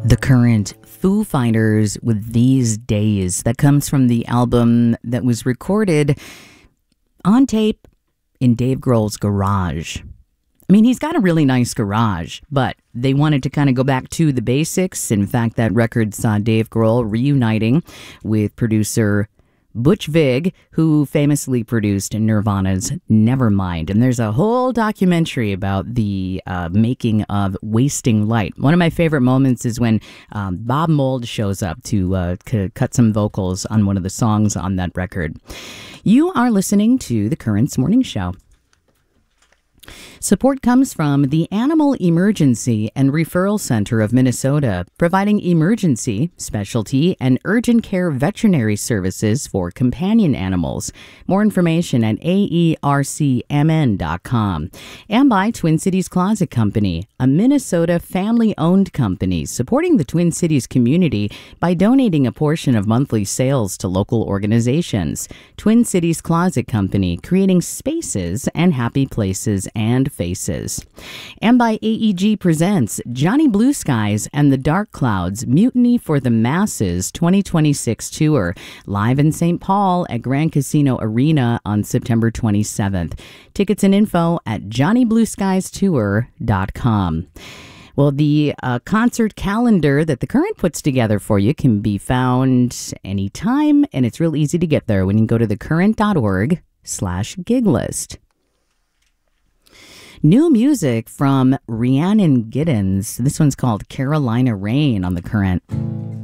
The Current, Foo Fighters with These Days. That comes from the album that was recorded on tape in Dave Grohl's garage. I mean, he's got a really nice garage, but they wanted to kind of go back to the basics. In fact, that record saw Dave Grohl reuniting with producer Butch Vig, who famously produced Nirvana's Nevermind. And there's a whole documentary about the making of Wasting Light. One of my favorite moments is when Bob Mould shows up to cut some vocals on one of the songs on that record. You are listening to The Currents Morning Show. Support comes from the Animal Emergency and Referral Center of Minnesota, providing emergency, specialty, and urgent care veterinary services for companion animals. More information at aercmn.com. And by Twin Cities Closet Company, a Minnesota family-owned company supporting the Twin Cities community by donating a portion of monthly sales to local organizations. Twin Cities Closet Company, creating spaces and happy places and faces. And by AEG presents Johnny Blue Skies and the Dark Clouds Mutiny for the Masses 2026 tour, live in St. Paul at Grand Casino Arena on September 27th. Tickets and info at johnnyblueskiestour.com. Well, the concert calendar that The Current puts together for you can be found anytime, and it's real easy to get there when you go to thecurrent.org/gig list. New music from Rhiannon Giddens. This one's called Carolina Rain on The Current.